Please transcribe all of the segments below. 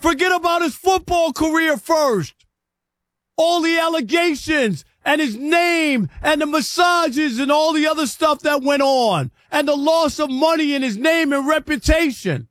Forget about his football career first. All the allegations and his name and the massages and all the other stuff that went on and the loss of money in his name and reputation.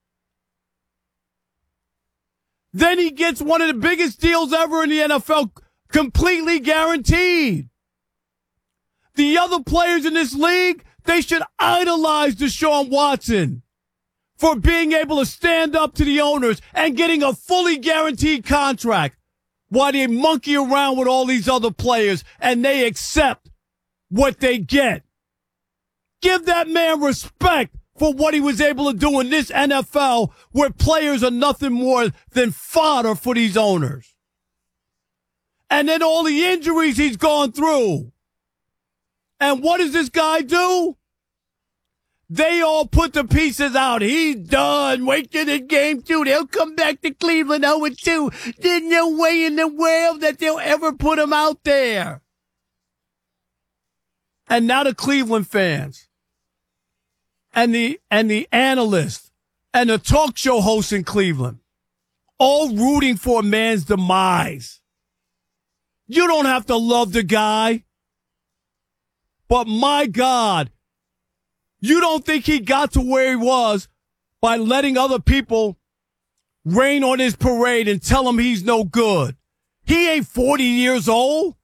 Then he gets one of the biggest deals ever in the NFL, completely guaranteed. The other players in this league, they should idolize Deshaun Watson for being able to stand up to the owners and getting a fully guaranteed contract while they monkey around with all these other players and they accept what they get. Give that man respect for what he was able to do in this NFL where players are nothing more than fodder for these owners. And then all the injuries he's gone through. And what does this guy do? They all put the pieces out. He's done. Wait till the game 2. They'll come back to Cleveland 0-2. There's no way in the world that they'll ever put him out there. And now the Cleveland fans and the analysts and the talk show hosts in Cleveland all rooting for a man's demise. You don't have to love the guy. But my God, you don't think he got to where he was by letting other people rain on his parade and tell him he's no good? He ain't 40 years old.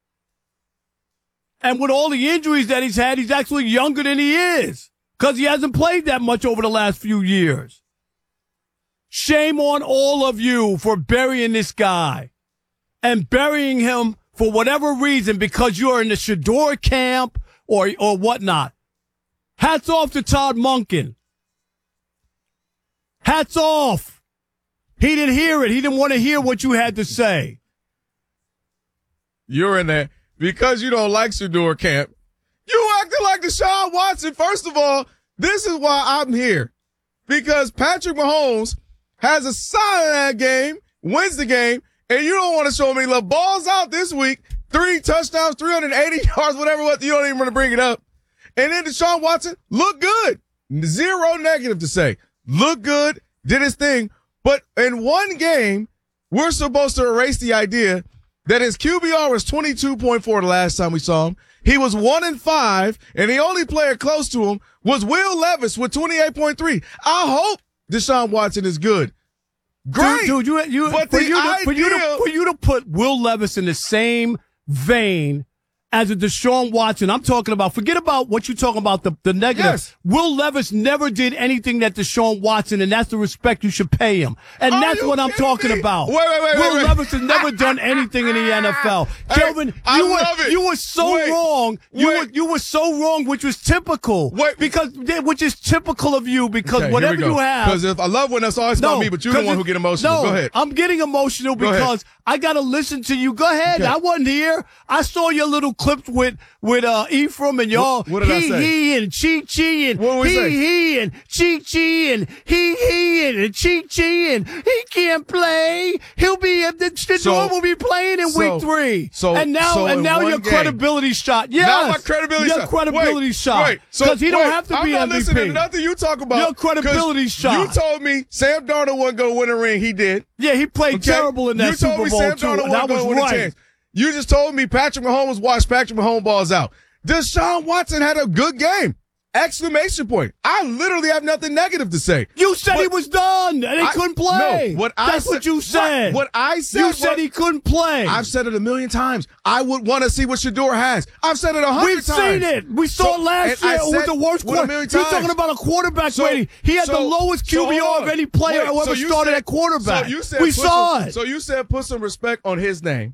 And with all the injuries that he's had, he's actually younger than he is because he hasn't played that much over the last few years. Shame on all of you for burying this guy and burying him for whatever reason because you're in the Shedeur camp or whatnot. Hats off to Todd Monken. Hats off. He didn't hear it. He didn't want to hear what you had to say. You're in there because you don't like Shedeur camp. You acting like Deshaun Watson. First of all, this is why I'm here. Because Patrick Mahomes has a side of that game, wins the game, and you don't want to show me the balls out this week. 3 touchdowns, 380 yards, whatever. You don't even want to bring it up. And then Deshaun Watson looked good. 0 negative to say. Looked good, did his thing. But in one game, we're supposed to erase the idea that his QBR was 22.4 the last time we saw him. He was 1-5, and the only player close to him was Will Levis with 28.3. I hope Deshaun Watson is good. Great. Dude, for you to put Will Levis in the same vein as a Deshaun Watson, I'm talking about, forget about what you're talking about, the negative. Yes. Will Levis never did anything that Deshaun Watson, and that's the respect you should pay him. And that's what I'm talking about. Wait. Will Levis has never done anything in the NFL. Kelvin, you were so wrong. You were so wrong, which was typical. Which is typical of you, because whatever you have. Because if I love when that's always about me, but you're the one who get emotional. Go ahead. I'm getting emotional because I got to listen to you. Go ahead. Okay. I wasn't here. I saw your little clips with Ephraim and y'all. What did I say? He and Chi and he and Chi and he and Chi and he can't play. He'll be the door will be playing in week 3. And now your credibility shot. Yes. Now my credibility shot. Your credibility shot. Because he don't have to be MVP. I'm not listening to nothing you talk about. Your credibility shot. You told me Sam Darnold wasn't going to win a ring. He did. Yeah, he played terrible in that Super Bowl Sam too. Darnold That was right. You just told me Patrick Mahomes watched Patrick Mahomes balls out. Deshaun Watson had a good game. Exclamation point. I literally have nothing negative to say. You said he was done and he couldn't play. No, That's what you said. What I said. You said he couldn't play. I've said it a million times. I would want to see what Shedeur has. I've said it 100 times. We've seen it. We saw it last year. It was the worst quarterback. You're talking about a quarterback rating. He had the lowest QBR of any player who ever started at quarterback. We saw it. So you said put some respect on his name,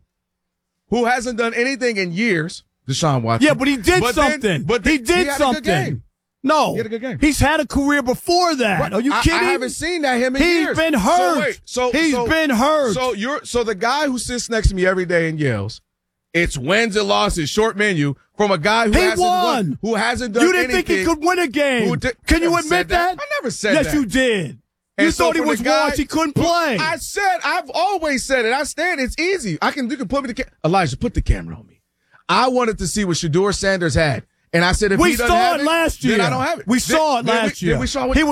who hasn't done anything in years, Deshaun Watson. Yeah, but he did something. He did something. No, he had a good game. He's had a career before that. Right. Are you kidding? I haven't seen that him in years. He's been hurt. He's been hurt. So the guy who sits next to me every day and yells, "It's wins and losses, short menu," from a guy who hasn't won, who hasn't done anything. You didn't think he could win a game. Can you admit that? I never said that. Yes, you did. You thought he was washed. He couldn't play. I've always said it. I stand. It's easy. You can put me Elijah, put the camera on me. I wanted to see what Shedeur Sanders had. And I said, if he doesn't have it, last year. Then I don't have it. We saw it last year. We saw what